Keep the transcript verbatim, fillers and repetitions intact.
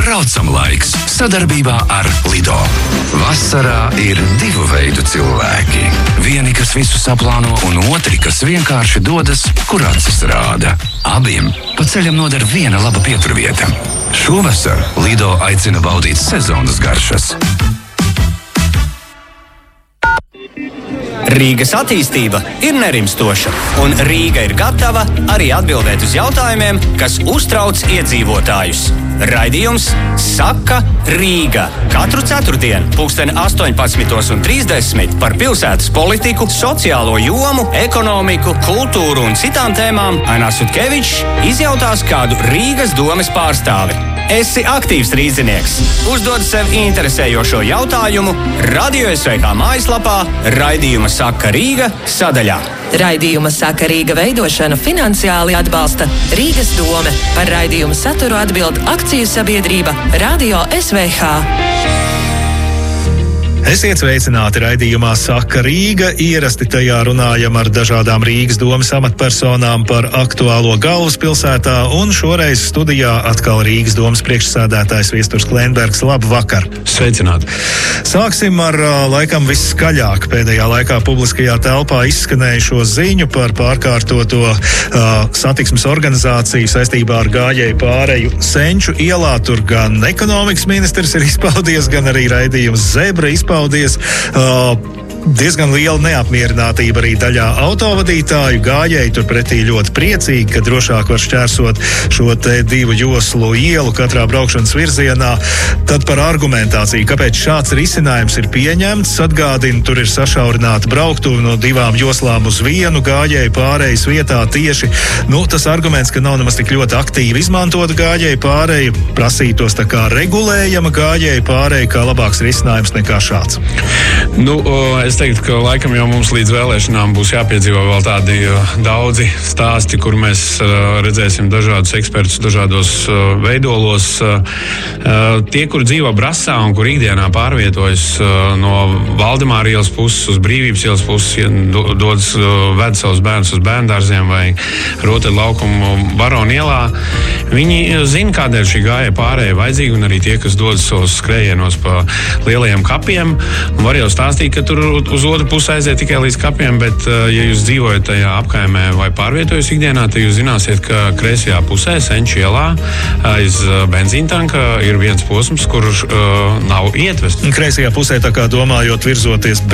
braucam laiks sadarbībā ar Lido. Vasarā ir divu veidu cilvēki. Vieni, kas visu saplāno, un otri, kas vienkārši dodas, kur acis rāda. Abiem pa ceļam noder viena laba pieturvieta. Šovasar Lido aicina baudīt sezonas garšas. Rīgas attīstība ir nerimstoša, un Rīga ir gatava arī atbildēt uz jautājumiem, kas uztrauc iedzīvotājus. Raidījums Saka Rīga. Katru ceturtdienu pulksteni astoņpadsmitos un trīsdesmit par pilsētas politiku, sociālo jomu, ekonomiku, kultūru un citām tēmām Ainars Sutkevičs izjautās kādu Rīgas domes pārstāvi. Esi aktīvs rīdzinieks. Uzdod sev interesējošo jautājumu Radio S V H mājaslapā Raidījuma Saka Rīga sadaļā. Raidījuma Saka Rīga veidošanu finansiāli atbalsta Rīgas dome. Par raidījumu saturu atbild akciju sabiedrība Radio S V H. Esiet sveicināti raidījumā Saka Rīga. Ierasti tajā runājam ar dažādām Rīgas domes amatpersonām par aktuālo galvaspilsētā, un šoreiz studijā atkal Rīgas domes priekšsēdētājs Viesturs Klēnbergs. Labu vakar! Sveicināti! Sāksim ar laikam viskaļāk pēdējā laikā publiskajā telpā izskanējušo ziņu par pārkārtoto uh, satiksmes organizāciju saistībā ar gājēju pāreju Senču ielā. Tur gan ekonomikas ministrs ir izpaudies, gan arī raidījums Zebra izpaudies. Uh, diezgan liela neapmierinātība arī daļā autovadītāju. Gājēji turpretī ļoti priecīgi, ka drošāk var šķērsot šo te divu joslu ielu katrā braukšanas virzienā. Tad par argumentāciju, kāpēc šāds risinājums ir pieņemts. Atgādina, tur ir sašaurināta brauktuve no divām joslām uz vienu gājēju pārejas vietā tieši. Nu, tas arguments, ka nav nemaz tik ļoti aktīvi izmantota gājēju pāreja, prasītos tā kā regulējama gājēju pāreja, kā labāks risinājums nekā šāds. Nu, es teiktu, ka laikam jau mums līdz vēlēšanām būs jāpiedzīvo vēl tādi daudzi stāsti, kur mēs redzēsim dažādus ekspertus dažādos veidolos. Tie, kur dzīvo Brasā un kur ikdienā pārvietojas no Valdemāra ielas puses uz Brīvības ielas puses, dodas ved savus bērnus uz bērndārziem vai rotaļlaukumu Barona ielā, viņi zina, kādēļ šī gājēja pārēja vajadzīga, un arī tie, kas dodas savus skrējienos pa lielajiem kapiem, var jau stāstīt, ka tur uz otru pusi aiziet tikai līdz kapiem, bet, ja jūs dzīvojat tajā apkaimē vai pārvietojas ikdienā, tad jūs zināsiet, ka kreisajā pusē, Senču ielā, aiz benzīntanka ir viens posms, kur uh, nav ietvests. Kreisajā pusē, tā kā domājot virzoties